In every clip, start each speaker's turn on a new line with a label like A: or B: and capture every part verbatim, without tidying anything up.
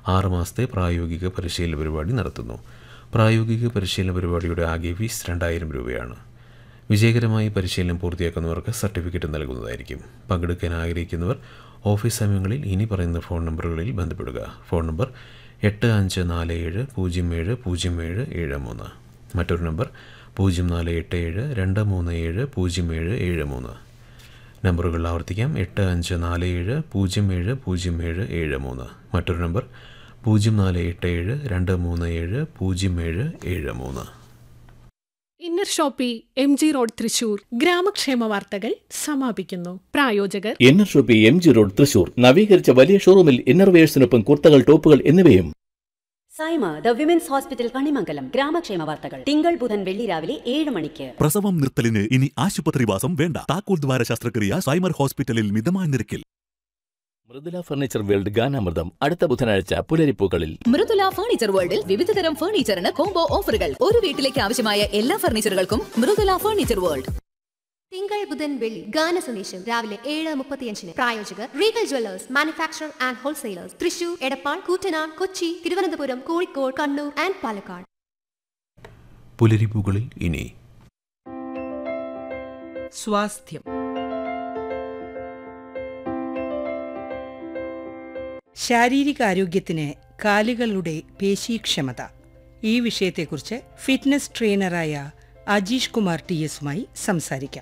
A: ആറ് മാസത്തെ പ്രായോഗിക പരിശീലന പരിപാടി നടത്തുന്നു. പ്രായോഗിക പരിശീലന പരിപാടിയുടെ ആകെ ഫീസ് രണ്ടായിരം രൂപയാണ്. വിജയകരമായി പരിശീലനം പൂർത്തിയാക്കുന്നവർക്ക് സർട്ടിഫിക്കറ്റ് നൽകുന്നതായിരിക്കും. പങ്കെടുക്കാൻ ആഗ്രഹിക്കുന്നവർ ഓഫീസ് സമയങ്ങളിൽ ഇനി പറയുന്ന ഫോൺ നമ്പറുകളിൽ ബന്ധപ്പെടുക. ഫോൺ നമ്പർ എട്ട് അഞ്ച് നാല് ഏഴ് പൂജ്യം ഏഴ് പൂജ്യം ഏഴ് ഏഴ് മൂന്ന്. മറ്റൊരു നമ്പർ പൂജ്യം നാല് എട്ട് ഏഴ് രണ്ട് മൂന്ന് ഏഴ് പൂജ്യം ഏഴ് ഏഴ് മൂന്ന്. നമ്പറുകൾ ആവർത്തിക്കാം. എട്ട് അഞ്ച് നാല് ഏഴ് പൂജ്യം ഏഴ് പൂജ്യം ഏഴ് ഏഴ് മൂന്ന്. മറ്റൊരു നമ്പർ പൂജ്യം നാല് എട്ട് ഏഴ് രണ്ട് മൂന്ന് ഏഴ് പൂജ്യം ഏഴ് ഏഴ് മൂന്ന്.
B: Inner Shopee, M G road, Thrissur. ഗ്രാമക്ഷേമ വാർത്തകൾ സമാപിക്കുന്നു. പ്രായോജകർ
C: inner Shopee, M G road, Thrissur. നവീകരിച്ച വലിയ ഷോറൂമിൽ ഇന്നർവെയേഴ്സിനൊപ്പം കുർത്തകൾ, ടോപ്പുകൾ എന്നിവയും.
D: Saima the women's hospital Kanimangalam. ഗ്രാമക്ഷേമ വാർത്തകൾ തിങ്കൾ ബുധൻ വെള്ളി രാവിലെ ഏഴ് മണിക്ക്.
E: പ്രസവം നിർത്തലിന് ഇനി ആശുപത്രിവാസം വേണ്ട. താക്കോൽ ദ്വാര ശസ്ത്രക്രിയ സൈമർ ഹോസ്പിറ്റലിൽ മിതമായ നിരക്കിൽ.
C: മൃദുല ഫർണിച്ചർ വേൾഡ് ഗാനാമൃതം അടുത്ത ബുധനാഴ്ച പുലരിപ്പൂക്കളിൽ.
F: മൃദുല ഫർണിച്ചർ വേൾഡിൽ വിവിധതരം ഫർണിച്ചറിന് കോംബോ ഓഫറുകൾ. ഒരു വീട്ടിലേക്ക് ആവശ്യമായ എല്ലാ ഫർണിച്ചറുകൾക്കും മൃദുല ഫർണിച്ചർ വേൾഡ്.
G: തിങ്കൾ ബുധൻ വെള്ളി ഗാന സന്ദേശം രാവിലെ ഏഴ് മുപ്പത്തിയഞ്ചിന്. പ്രായോജകർ Regal Jewellers manufacture and wholesalers, Thrissur, Edappal, Koottanad, Kochi, Thiruvananthapuram, Kozhikode, Kannur and Palakkad.
A: പുലരിപ്പൂകളിൽ ഇനി
H: സ്വാസ്ഥ്യം. ശാരീരികാരോഗ്യത്തിന് കാലുകളുടെ പേശീക്ഷമത. ഈ വിഷയത്തെക്കുറിച്ച് ഫിറ്റ്നസ് ട്രെയിനറായ അജീഷ് കുമാർ ടി എസുമായി സംസാരിക്കാം.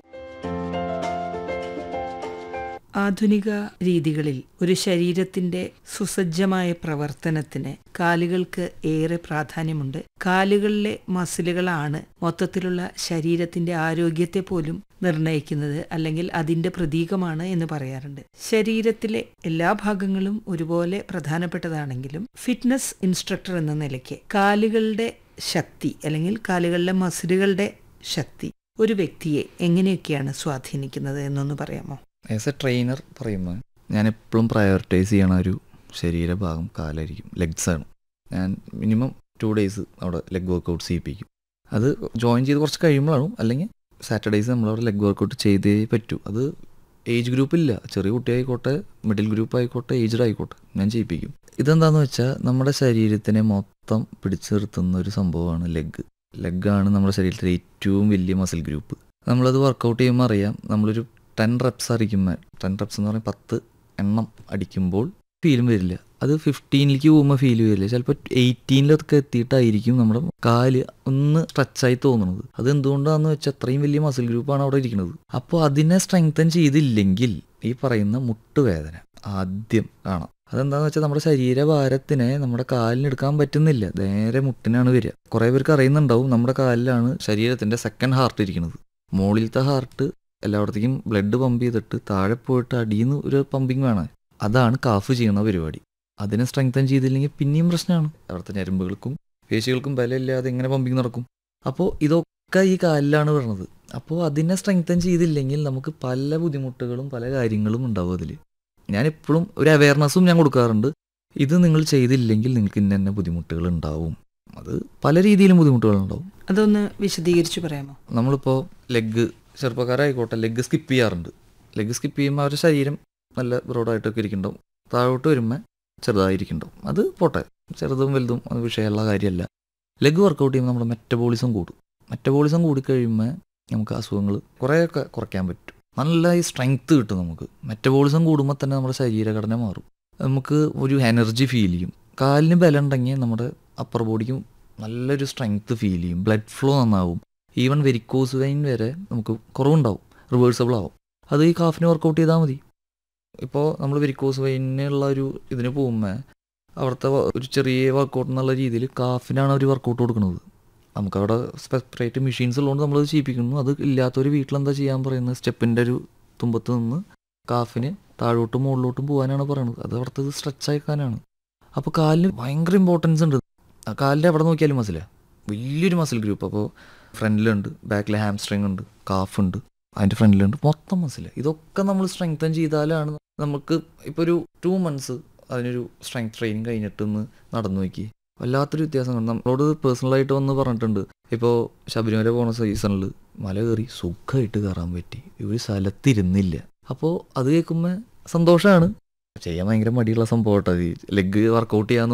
H: ആധുനിക രീതികളിൽ ഒരു ശരീരത്തിന്റെ സുസജ്ജമായ പ്രവർത്തനത്തിന് കാലുകൾക്ക് ഏറെ പ്രാധാന്യമുണ്ട്. കാലുകളിലെ മസിലുകളാണ് മൊത്തത്തിലുള്ള ശരീരത്തിന്റെ ആരോഗ്യത്തെ പോലും നിർണയിക്കുന്നത്, അല്ലെങ്കിൽ അതിന്റെ പ്രതീകമാണ് എന്ന് പറയാറുണ്ട്. ശരീരത്തിലെ എല്ലാ ഭാഗങ്ങളും ഒരുപോലെ പ്രധാനപ്പെട്ടതാണെങ്കിലും ഫിറ്റ്നസ് ഇൻസ്ട്രക്ടർ എന്ന നിലയ്ക്ക് കാലുകളുടെ ശക്തി അല്ലെങ്കിൽ കാലുകളിലെ മസിലുകളുടെ ശക്തി ഒരു വ്യക്തിയെ എങ്ങനെയൊക്കെയാണ് സ്വാധീനിക്കുന്നത് എന്നൊന്ന് പറയാമോ?
I: ആസ് എ ട്രെയിനർ പറയുമ്പോൾ ഞാൻ എപ്പോഴും പ്രയോറിറ്റൈസ് ചെയ്യണ ഒരു ശരീരഭാഗം കാലായിരിക്കും, ലെഗ്സാണ്. ഞാൻ മിനിമം ടു ഡേയ്സ് അവിടെ ലെഗ് വർക്കൗട്ട് ചെയ്യിപ്പിക്കും. അത് ജോയിൻ ചെയ്ത് കുറച്ച് കഴിയുമ്പോഴാണ്, അല്ലെങ്കിൽ സാറ്റർഡേയ്സ് നമ്മളവിടെ ലെഗ് വർക്കൗട്ട് ചെയ്തേ പറ്റൂ. അത് ഏജ് ഗ്രൂപ്പില്ല, ചെറിയ കുട്ടിയായിക്കോട്ടെ, മിഡിൽ ഗ്രൂപ്പ് ആയിക്കോട്ടെ, ഏജ്ഡ് ആയിക്കോട്ടെ, ഞാൻ ചെയ്യിപ്പിക്കും. ഇതെന്താണെന്ന് വെച്ചാൽ നമ്മുടെ ശരീരത്തിനെ മൊത്തം പിടിച്ചു നിർത്തുന്ന ഒരു സംഭവമാണ് ലെഗ്. ലെഗാണ് നമ്മുടെ ശരീരത്തിലെ ഏറ്റവും വലിയ മസിൽ ഗ്രൂപ്പ്. നമ്മളത് വർക്കൗട്ട് ചെയ്യുമ്പോൾ അറിയാം, നമ്മളൊരു ടെൻ റെപ്സ് അടിക്കുമ്പോൾ, ടെൻ റെപ്സ് എന്ന് പറഞ്ഞാൽ പത്ത് എണ്ണം അടിക്കുമ്പോൾ ഫീലും വരില്ല. അത് ഫിഫ്റ്റീനിലേക്ക് പോകുമ്പോൾ ഫീൽ വരില്ല. ചിലപ്പോൾ എയ്റ്റീനിലൊക്കെ എത്തിയിട്ടായിരിക്കും നമ്മുടെ കാല് ഒന്ന് സ്ട്രെച്ചായി തോന്നുന്നത്. അത് എന്തുകൊണ്ടാണെന്ന് വെച്ചാൽ അത്രയും വലിയ മസിൽ ഗ്രൂപ്പാണ് അവിടെ ഇരിക്കുന്നത്. അപ്പോൾ അതിനെ സ്ട്രെങ്തൻ ചെയ്തില്ലെങ്കിൽ ഈ പറയുന്ന മുട്ടുവേദന ആദ്യം കാണാം. അതെന്താണെന്ന് വെച്ചാൽ നമ്മുടെ ശരീരഭാരത്തിനെ നമ്മുടെ കാലിനെടുക്കാൻ പറ്റുന്നില്ല, നേരെ മുട്ടിനാണ് വരിക. കുറേ പേർക്ക് അറിയുന്നുണ്ടാവും, നമ്മുടെ കാലിലാണ് ശരീരത്തിൻ്റെ സെക്കൻഡ് ഹാർട്ട് ഇരിക്കുന്നത്. മുകളിലത്തെ ഹാർട്ട് എല്ലായിടത്തേക്കും ബ്ലഡ് പമ്പ് ചെയ്തിട്ട് താഴെ പോയിട്ട് അടിയിൽ നിന്ന് ഒരു പമ്പിങ് വേണം. അതാണ് കാഫ് ചെയ്യുന്ന പരിപാടി. അതിനെ സ്ട്രെങ്തൻ ചെയ്തില്ലെങ്കിൽ പിന്നെയും പ്രശ്നമാണ്. അവിടുത്തെ ഞരമ്പുകൾക്കും പേശികൾക്കും ബലമില്ലാതെ എങ്ങനെ പമ്പിങ് നടക്കും? അപ്പോൾ ഇതൊക്കെ ഈ കാലിലാണ് വരുന്നത്. അപ്പോൾ അതിനെ സ്ട്രെങ്തൻ ചെയ്തില്ലെങ്കിൽ നമുക്ക് പല ബുദ്ധിമുട്ടുകളും പല കാര്യങ്ങളും ഉണ്ടാവും അതിൽ. ഞാനെപ്പോഴും ഒരു അവയർനെസ്സും ഞാൻ കൊടുക്കാറുണ്ട്. ഇത് നിങ്ങൾ ചെയ്തില്ലെങ്കിൽ നിങ്ങൾക്ക് ഇന്ന തന്നെ ബുദ്ധിമുട്ടുകൾ ഉണ്ടാവും. അത് പല രീതിയിലും ബുദ്ധിമുട്ടുകളുണ്ടാവും.
H: അതൊന്ന് വിശദീകരിച്ച് പറയാമോ?
I: നമ്മളിപ്പോൾ ലെഗ്, ചെറുപ്പക്കാരായിക്കോട്ടെ, ലെഗ് സ്കിപ്പ് ചെയ്യാറുണ്ട്. ലെഗ് സ്കിപ്പ് ചെയ്യുമ്പോൾ അവരുടെ ശരീരം നല്ല ബ്രോഡായിട്ടൊക്കെ ഇരിക്കുന്നുണ്ടാവും, താഴോട്ട് വരുമ്പോൾ ചെറുതായിരിക്കുന്നുണ്ടാവും. അത് പോട്ടെ, ചെറുതും വലുതും അത് വിഷയമുള്ള കാര്യമല്ല. ലെഗ് വർക്കൗട്ട് ചെയ്യുമ്പോൾ നമ്മുടെ മെറ്റബോളിസം കൂടും. മെറ്റബോളിസം കൂടിക്കഴിയുമ്പോൾ നമുക്ക് അസുഖങ്ങൾ കുറേയൊക്കെ കുറയ്ക്കാൻ പറ്റും. നല്ല ഈ സ്ട്രെങ്ത്ത് കിട്ടും നമുക്ക്. മെറ്റബോളിസം കൂടുമ്പോൾ തന്നെ നമ്മുടെ ശരീരഘടന മാറും. നമുക്ക് ഒരു എനർജി ഫീൽ ചെയ്യും. കാലിന് ബലം ഉണ്ടെങ്കിൽ നമ്മുടെ അപ്പർ ബോഡിക്കും നല്ലൊരു സ്ട്രെങ്ത്ത് ഫീൽ ചെയ്യും. ബ്ലഡ് ഫ്ലോ നന്നാവും. ഈവൻ വെരിക്കോസ് വെയിൻ വരെ നമുക്ക് കുറവുണ്ടാവും, റിവേഴ്സബിൾ ആവും. അത് ഈ കാഫിന് വർക്കൗട്ട് ചെയ്താൽ മതി. ഇപ്പോൾ നമ്മൾ വെരിക്കോസ് വെയിനുള്ള ഒരു ഇതിന് പോകുമ്പോൾ അവിടുത്തെ ഒരു ചെറിയ വർക്കൗട്ട് എന്നുള്ള രീതിയിൽ കാഫിനാണ് അവർ വർക്കൗട്ട് കൊടുക്കുന്നത്. നമുക്കവിടെ സെപ്പറേറ്റ് മെഷീൻസ് ഉള്ളതുകൊണ്ട് നമ്മളത് ചെയ്യിപ്പിക്കുന്നു. അത് ഇല്ലാത്തൊരു വീട്ടിലെന്താ ചെയ്യാൻ പറയുന്നത്, സ്റ്റെപ്പിൻ്റെ ഒരു തുമ്പത്ത് നിന്ന് കാഫിന് താഴോട്ടും മുകളിലോട്ടും പോകാനാണ് പറയുന്നത്. അത് അവിടുത്തെ സ്ട്രെച്ച് ആക്കാനാണ്. അപ്പോൾ കാലിന് ഭയങ്കര ഇമ്പോർട്ടൻസ് ഉണ്ട്. കാലിൻ്റെ എവിടെ നോക്കിയാലും മസിലാണ്, വലിയൊരു മസിൽ ഗ്രൂപ്പ്. അപ്പോൾ ഫ്രണ്ടിലുണ്ട്, ബാക്കിൽ ഹാംസ്ട്രിങ് ഉണ്ട്, കാഫ് ഉണ്ട്, അതിൻ്റെ ഫ്രണ്ടിലുണ്ട്, മൊത്തം മസിൽ. ഇതൊക്കെ നമ്മൾ സ്ട്രെങ്തൻ ചെയ്താലാണ് നമുക്ക്. ഇപ്പോൾ ഒരു ടു മന്ത്സ് അതിനൊരു സ്ട്രെങ്ത് ട്രെയിനിങ് കഴിഞ്ഞിട്ടൊന്ന് നടന്നു നോക്കി, വല്ലാത്തൊരു വ്യത്യാസം. നമ്മളോട് പേഴ്സണലായിട്ട് വന്ന് പറഞ്ഞിട്ടുണ്ട്, ഇപ്പോൾ ശബരിമല പോകുന്ന സീസണിൽ മല കയറി സുഖമായിട്ട് കയറാൻ പറ്റി, ഒരു സ്ഥലത്തിരുന്നില്ല. അപ്പോൾ അത് കേൾക്കുമ്പോൾ സന്തോഷമാണ്. ചെയ്യാൻ ഭയങ്കര മടിയുള്ള സംഭവം കേട്ടോ, ലെഗ് വർക്കൗട്ട് ചെയ്യാന്ന്